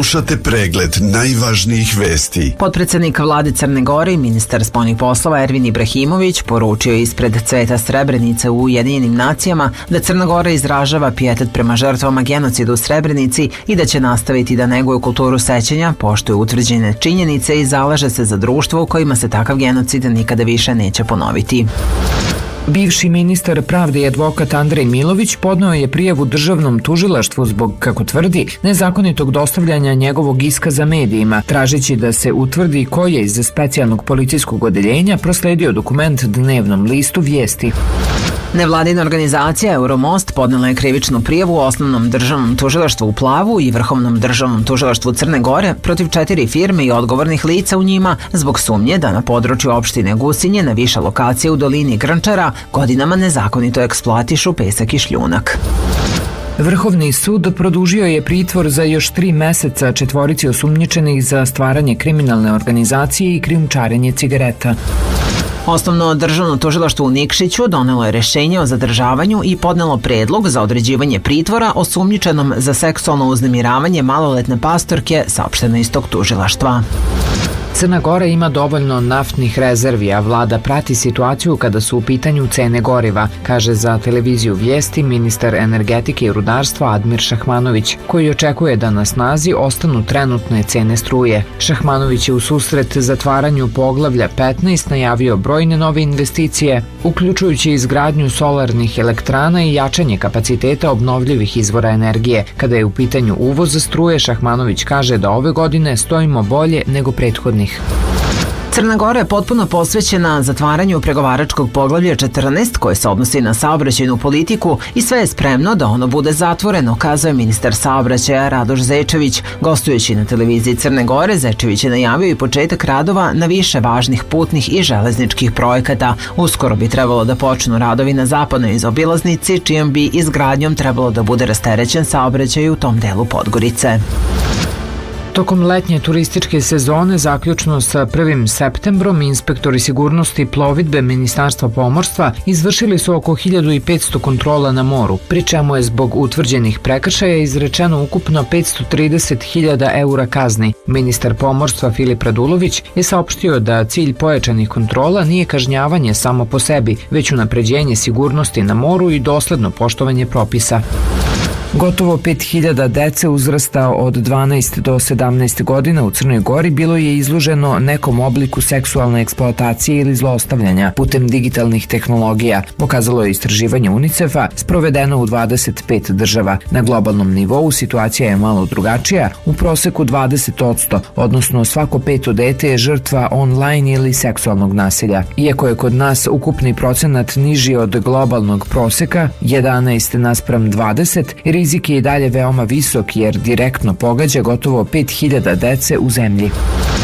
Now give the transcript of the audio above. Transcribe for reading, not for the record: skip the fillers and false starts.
Slušate pregled najvažnijih vesti. Potpredsednik vlade Crne Gore i ministar spoljnih poslova Ervin Ibrahimović poručio ispred Cveta Srebrenice u Ujedinjenim nacijama da Crna Gora izražava pijetet prema žrtvama genocida u Srebrenici i da će nastaviti da neguje kulturu sećanja, poštuje utvrđene činjenice i zalaže se za društvo u kojima se takav genocid nikada više neće ponoviti. Bivši ministar pravde i advokat Andrej Milović podneo je prijavu državnom tužilaštvu zbog, kako tvrdi, nezakonitog dostavljanja njegovog iskaza medijima, tražeći da se utvrdi ko je iz specijalnog policijskog odeljenja prosledio dokument dnevnom listu Vijesti. Nevladina organizacija Euromost podnela je krivičnu prijavu Osnovnom državnom tužilaštvu u Plavu i Vrhovnom državnom tužilaštvu Crne Gore protiv 4 firme i odgovornih lica u njima zbog sumnje da na području opštine Gusinje na više lokacija u dolini Grnčara godinama nezakonito eksploatišu pesak i šljunak. Vrhovni sud produžio je pritvor za još 3 meseca četvorici osumnjičenih za stvaranje kriminalne organizacije i krijumčarenje cigareta. Osnovno državno tužilaštvo u Nikšiću donelo je rešenje o zadržavanju i podnelo predlog za određivanje pritvora osumnjičenom za seksualno uznemiravanje maloletne pastorke, saopšteno iz tog tužilaštva. Crna Gora ima dovoljno naftnih rezervi, a vlada prati situaciju kada su u pitanju cene goriva, kaže za televiziju Vijesti ministar energetike i rudarstva Admir Šahmanović, koji očekuje da na snazi ostanu trenutne cene struje. Šahmanović je u susret zatvaranju poglavlja 15 najavio brojne nove investicije, uključujući izgradnju solarnih elektrana i jačanje kapaciteta obnovljivih izvora energije. Kada je u pitanju uvoz struje, Šahmanović kaže da ove godine stojimo bolje nego prethodnih. Crna Gora je potpuno posvećena zatvaranju pregovaračkog poglavlja 14 koje se odnosi na saobraćajnu politiku i sve je spremno da ono bude zatvoreno, kazao ministar saobraćaja Radoš Zečević. Gostujući na televiziji Crne Gore, Zečević je najavio i početak radova na više važnih putnih i železničkih projekata. Uskoro bi trebalo da počnu radovi na zapadnoj izobilaznici, čijom bi izgradnjom trebalo da bude rasterećen saobraćaj u tom delu Podgorice. Tokom letnje turističke sezone, zaključno sa 1. septembrom, inspektori sigurnosti plovidbe Ministarstva pomorstva izvršili su oko 1500 kontrola na moru, pri čemu je zbog utvrđenih prekršaja izrečeno ukupno 530.000 eura kazni. Ministar pomorstva Filip Radulović je saopštio da cilj pojačanih kontrola nije kažnjavanje samo po sebi, već unapređenje sigurnosti na moru i dosledno poštovanje propisa. Gotovo 5000 dece uzrasta od 12 do 17 godina u Crnoj Gori bilo je izloženo nekom obliku seksualne eksploatacije ili zlostavljanja putem digitalnih tehnologija, pokazalo je istraživanje UNICEF-a sprovedeno u 25 država. Na globalnom nivou situacija je malo drugačija, u proseku 20%, odnosno svako 5. dete je žrtva online ili seksualnog nasilja. Iako je kod nas ukupni procenat niži od globalnog proseka, 11:20, rizik je i dalje veoma visok jer direktno pogađa gotovo 5000 dece u zemlji.